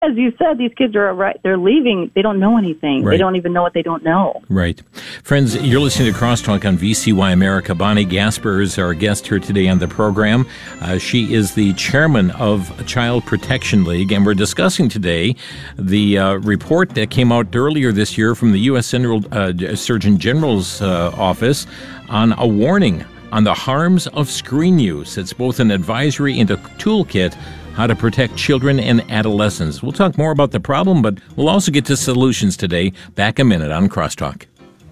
as you said, these kids are right. They're leaving. They don't know anything. Right. They don't even know what they don't know. Right. Friends, you're listening to Crosstalk on VCY America. Bonnie Gasper is our guest here today on the program. She is the chairman of Child Protection League, and we're discussing today the report that came out earlier this year from the U.S. Surgeon General's office on a warning on the harms of screen use. It's both an advisory and a toolkit how to protect children and adolescents. We'll talk more about the problem, but we'll also get to solutions today. Back a minute on Crosstalk.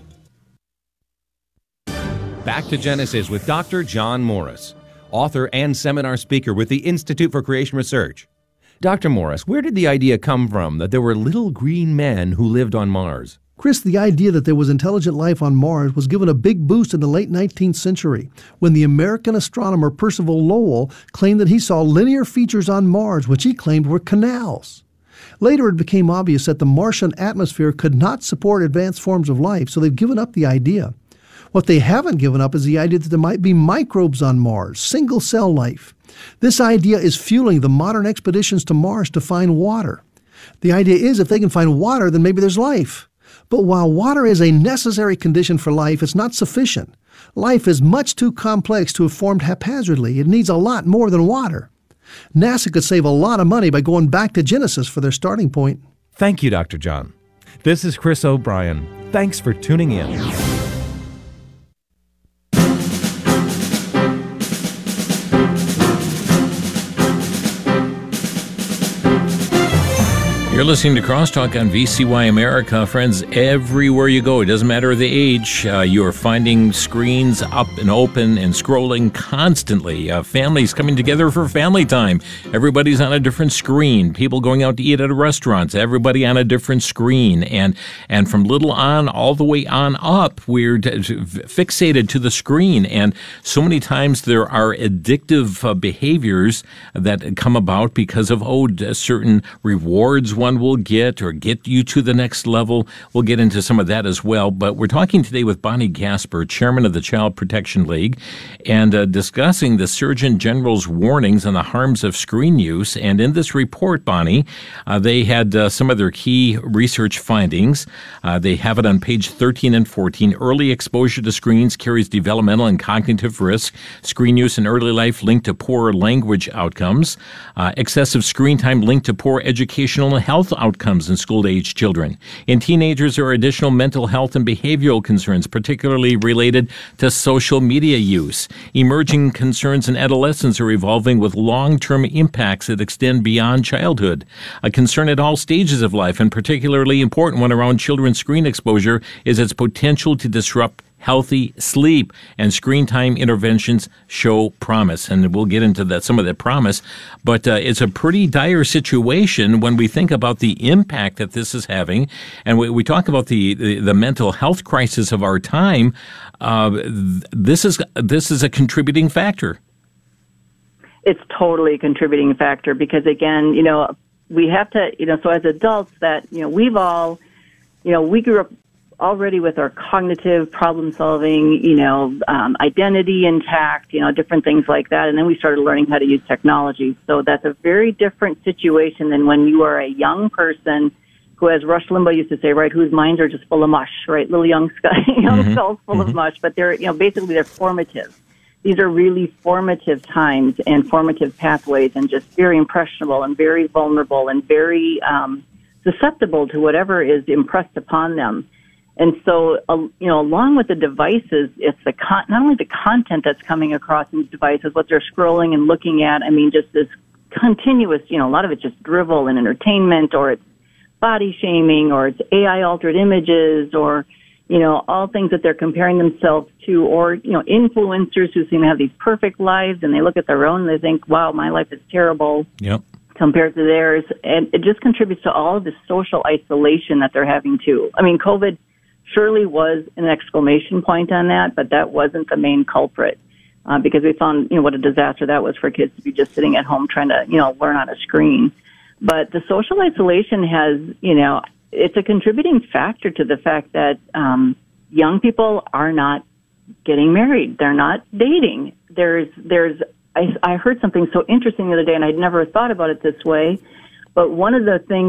Back to Genesis with Dr. John Morris, author and seminar speaker with the Institute for Creation Research. Dr. Morris, where did the idea come from that there were little green men who lived on Mars? Chris, the idea that there was intelligent life on Mars was given a big boost in the late 19th century when the American astronomer Percival Lowell claimed that he saw linear features on Mars, which he claimed were canals. Later, it became obvious that the Martian atmosphere could not support advanced forms of life, so they've given up the idea. What they haven't given up is the idea that there might be microbes on Mars, single-cell life. This idea is fueling the modern expeditions to Mars to find water. The idea is if they can find water, then maybe there's life. But while water is a necessary condition for life, it's not sufficient. Life is much too complex to have formed haphazardly. It needs a lot more than water. NASA could save a lot of money by going back to Genesis for their starting point. Thank you, Dr. John. This is Chris O'Brien. Thanks for tuning in. You're listening to Crosstalk on VCY America. Friends, everywhere you go, it doesn't matter the age, you are finding screens up and open and scrolling constantly. Families coming together for family time. Everybody's on a different screen. People going out to eat at restaurants. Everybody on a different screen. And from little on all the way on up, we're fixated to the screen. And so many times there are addictive behaviors that come about because of certain rewards one will get or get you to the next level. We'll get into some of that as well. But we're talking today with Bonnie Gasper, chairman of the Child Protection League, and discussing the Surgeon General's warnings on the harms of screen use. And in this report, Bonnie, they had some of their key research findings. They have it on page 13 and 14. Early exposure to screens carries developmental and cognitive risk. Screen use in early life linked to poorer language outcomes. Excessive screen time linked to poor educational and health outcomes in school-age children. In teenagers, there are additional mental health and behavioral concerns, particularly related to social media use. Emerging concerns in adolescents are evolving with long-term impacts that extend beyond childhood. A concern at all stages of life, and particularly important one around children's screen exposure, is its potential to disrupt healthy sleep, and screen time interventions show promise. And we'll get into some of that promise. But it's a pretty dire situation when we think about the impact that this is having. And we talk about the mental health crisis of our time. This is a contributing factor. It's totally a contributing factor because, again, we have to, so as adults that, we've all, we grew up already with our cognitive problem solving, identity intact, different things like that. And then we started learning how to use technology. So that's a very different situation than when you are a young person who, as Rush Limbaugh used to say, right, whose minds are just full of mush, right? Little young skulls full of mush, but they're, basically they're formative. These are really formative times and formative pathways and just very impressionable and very vulnerable and very susceptible to whatever is impressed upon them. And so, along with the devices, it's not only the content that's coming across these devices, what they're scrolling and looking at. I mean, just this continuous, a lot of it's just drivel and entertainment, or it's body shaming, or it's AI altered images, or, all things that they're comparing themselves to, or, influencers who seem to have these perfect lives, and they look at their own and they think, wow, my life is terrible. Yep. Compared to theirs. And it just contributes to all of this social isolation that they're having too. I mean, COVID surely was an exclamation point on that, but that wasn't the main culprit because we found, what a disaster that was for kids to be just sitting at home trying to, learn on a screen. But the social isolation has, it's a contributing factor to the fact that young people are not getting married. They're not dating. I heard something so interesting the other day, and I'd never thought about it this way. But one of the things